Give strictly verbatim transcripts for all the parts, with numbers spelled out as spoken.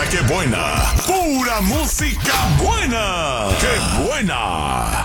que buena! ¡Pura música buena! ¡Qué buena!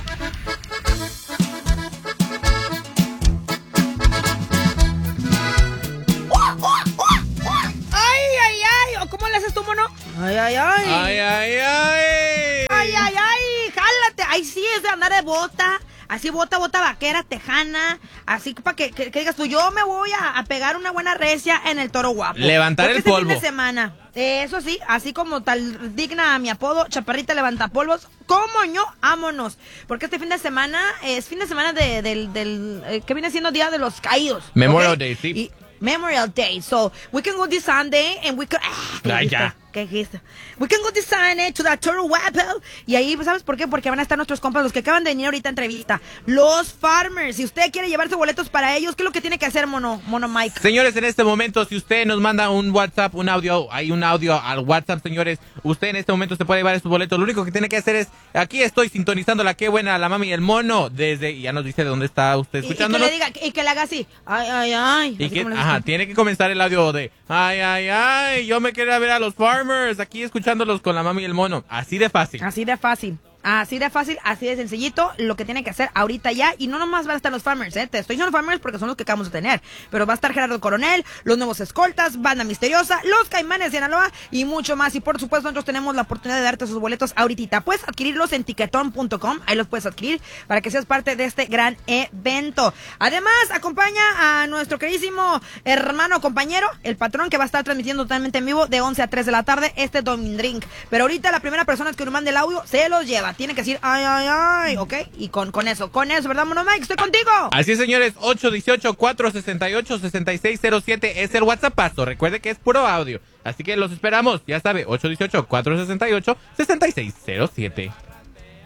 ¡Ay, ay, ay! ¿Cómo le haces tú, mono? ¡Ay, ay, ay! ¡Ay, ay, ay! ¡Ay, ay, ay! ¡Jálate! ¡Ay, sí, es de andar de bota! Así, bota, bota vaquera, tejana. Así para que, que, que digas tú, yo me voy a, a pegar una buena recia en el Toro Guapo. Levantar el este polvo. Fin de semana. Eso sí, así como tal digna a mi apodo, Chaparrita Levantapolvos, como yo, ámonos. Porque este fin de semana es fin de semana de, del, del eh, que viene siendo Día de los Caídos. Memorial ¿okay? Day, sí. Y, Memorial Day. So, we can go this Sunday and we can... Ah, ¿qué Ay, dijiste? ya. ¿Qué dijiste? We can go this Sunday to the Toro Guapo. Y ahí, ¿sabes por qué? Porque van a estar nuestros compas, los que acaban de venir ahorita a entrevista. Los Farmers. Si usted quiere llevarse boletos para ellos, ¿qué es lo que tiene que hacer, mono, mono Mike? Señores, en este momento, si usted nos manda un WhatsApp, un audio, hay un audio al WhatsApp, señores, usted en este momento se puede llevar estos boletos. Lo único que tiene que hacer es, aquí estoy sintonizando la Qué Buena, la Mami y el Mono, desde, y ya nos dice de dónde está usted escuchándonos. Y, y que le diga, y que le haga así, ay, ay, ay. Y Así que, como le ajá, dice. tiene que comenzar el audio de, ay, ay, ay, yo me quería ver a los Farmers, aquí escuchándolos con la Mami y el Mono. Así de fácil. Así de fácil. Así de fácil, así de sencillito, lo que tiene que hacer ahorita ya. Y no nomás van a estar los Farmers, ¿eh? Te estoy diciendo Farmers porque son los que acabamos de tener. Pero va a estar Gerardo Coronel, los Nuevos Escoltas, Banda Misteriosa, los Caimanes de Sinaloa y mucho más. Y por supuesto nosotros tenemos la oportunidad de darte esos boletos ahorita. Puedes adquirirlos en tiquetón punto com, ahí los puedes adquirir para que seas parte de este gran evento. Además, acompaña a nuestro queridísimo hermano compañero, el patrón, que va a estar transmitiendo totalmente en vivo de once a tres de la tarde este Domindrink. Pero ahorita la primera persona que nos mande el audio se los lleva. Tiene que decir, ay, ay, ay, ¿ok? Y con, con eso, con eso, ¿verdad, mono Mike? Estoy contigo. Así es, señores, ocho uno ocho, cuatro seis ocho, seis seis cero siete es el WhatsAppazo. Recuerde que es puro audio. Así que los esperamos, ya sabe, ocho uno ocho, cuatro seis ocho, seis seis cero siete.